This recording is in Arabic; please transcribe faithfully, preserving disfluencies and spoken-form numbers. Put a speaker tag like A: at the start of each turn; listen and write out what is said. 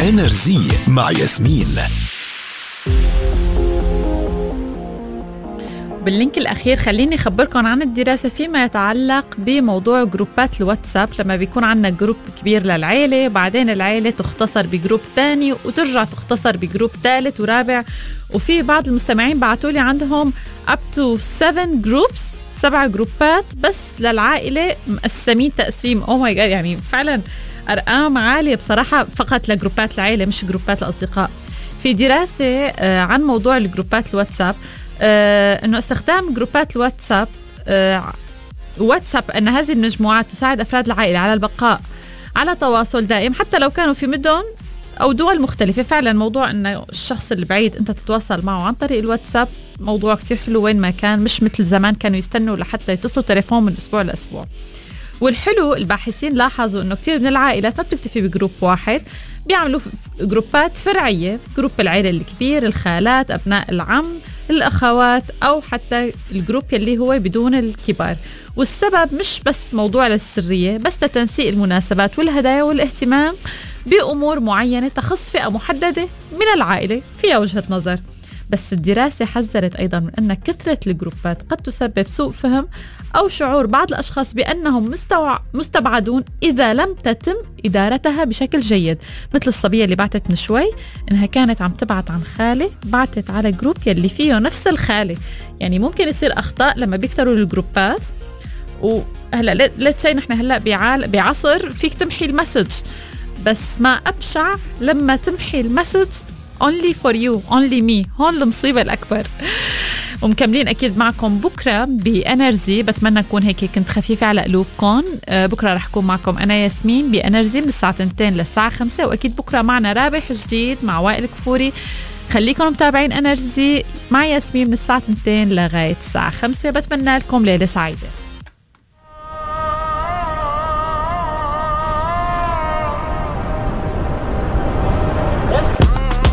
A: انرجي مع ياسمين.
B: باللينك الأخير خليني أخبركم عن الدراسة فيما يتعلق بموضوع جروبات الواتساب. لما بيكون عندنا جروب كبير للعائلة، بعدين العائلة تختصر بجروب تاني وترجع تختصر بجروب ثالث ورابع، وفي بعض المستمعين بعتولي عندهم up to seven groups، سبع جروبات بس للعائلة مقسمين تقسيم أوه ماي جاد، يعني فعلا أرقام عالية بصراحة فقط لجروبات العائلة مش جروبات الأصدقاء. في دراسة عن موضوع الجروبات الواتساب آه، أنه استخدام جروبات الواتساب آه، واتساب أن هذه المجموعات تساعد أفراد العائلة على البقاء على تواصل دائم حتى لو كانوا في مدن أو دول مختلفة. فعلا موضوع أن الشخص البعيد أنت تتواصل معه عن طريق الواتساب موضوع كتير حلو وين ما كان، مش مثل زمان كانوا يستنوا لحتى يتصلوا تليفون من أسبوع لأسبوع. والحلو الباحثين لاحظوا أنه كتير من العائلات ما بتكتفي بجروب واحد، بيعملوا جروبات فرعية، جروب العائلة الكبير، الخالات، أبناء العم، الأخوات، أو حتى الجروب اللي هو بدون الكبار. والسبب مش بس موضوع للسرية، بس لتنسيق المناسبات والهدايا والاهتمام بأمور معينة تخص فئة محددة من العائلة فيها وجهة نظر. بس الدراسة حذرت أيضا من أن كثرة الجروبات قد تسبب سوء فهم أو شعور بعض الأشخاص بأنهم مستوع... مستبعدون إذا لم تتم إدارتها بشكل جيد. مثل الصبية اللي بعتت من شوي إنها كانت عم تبعت عن خالة، بعتت على جروب يلي فيه نفس الخالة. يعني ممكن يصير أخطاء لما بيكتروا الجروبات. وهلأ لا تسي نحن هلأ بعال... بعصر فيك تمحي المسج، بس ما أبشع لما تمحي المسج only for you only me، هون المصيبة الأكبر. ومكملين أكيد معكم بكرة بأنرجي، بتمنى أكون هيك كنت خفيفة على قلوبكم. بكرة رح أكون معكم أنا ياسمين بأنرجي من الساعة اثنتين للساعة خمسة، وأكيد بكرة معنا رابح جديد مع وائل كفوري. خليكم متابعين أنرجي مع ياسمين من الساعة اثنتين لغاية الساعة خمسة. بتمنى لكم ليلة سعيدة.